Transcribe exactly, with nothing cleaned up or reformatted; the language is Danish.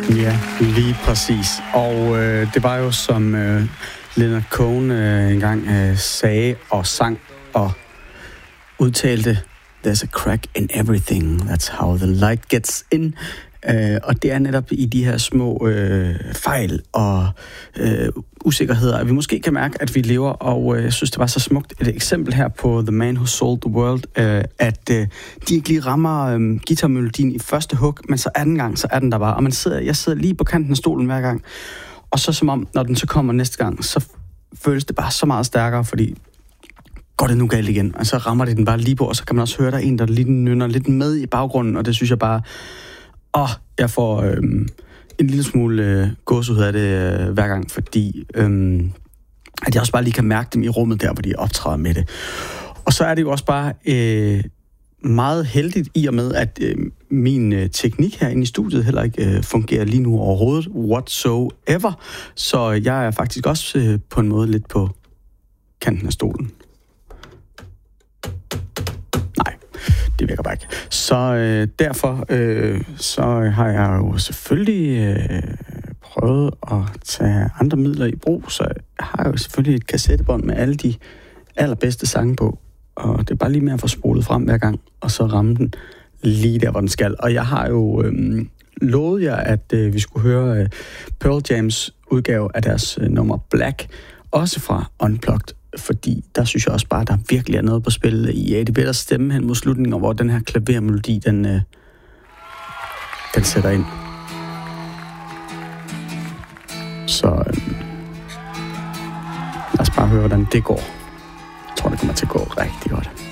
Ja, lige præcis. Og øh, det var jo som øh, Leonard Cohen øh, engang øh, sagde og sang og udtalte, "There's a crack in everything. That's how the light gets in." Øh, og det er netop i de her små øh, fejl og øh, usikkerheder, at vi måske kan mærke, at vi lever. Og øh, jeg synes, det var så smukt et eksempel her på The Man Who Sold the World, øh, at øh, de ikke lige rammer øh, guitarmelodien i første hug, men så anden gang, så er den der bare. Og man sidder, jeg sidder lige på kanten af stolen hver gang. Og så som om, når den så kommer næste gang, så føles det bare så meget stærkere, fordi går det nu galt igen? Og så rammer det den bare lige på, og så kan man også høre, der er en, der lige nynner lidt med i baggrunden, og det synes jeg bare... Og jeg får øh, en lille smule øh, gåsehud af det øh, hver gang, fordi øh, at jeg også bare lige kan mærke dem i rummet der, hvor de optræder med det. Og så er det jo også bare øh, meget heldigt i og med, at øh, min øh, teknik herinde i studiet heller ikke øh, fungerer lige nu overhovedet, whatsoever. Så jeg er faktisk også øh, på en måde lidt på kanten af stolen. Det virker bare ikke. Så øh, derfor øh, så har jeg jo selvfølgelig øh, prøvet at tage andre midler i brug, så jeg har jo selvfølgelig et kassettebånd med alle de allerbedste sange på, og det er bare lige med at få spolet frem hver gang, og så ramme den lige der, hvor den skal. Og jeg har jo øh, lovet jer, at øh, vi skulle høre øh, Pearl Jams udgave af deres øh, nummer Black, også fra Unplugged, fordi der synes jeg også bare, der virkelig er noget på spil i Eddie Vedder's stemme hen mod slutningen, hvor den her klavermelodi, den, øh, den sætter ind. Så øh, lad os bare høre, hvordan det går. Jeg tror, det kommer til at gå rigtig godt.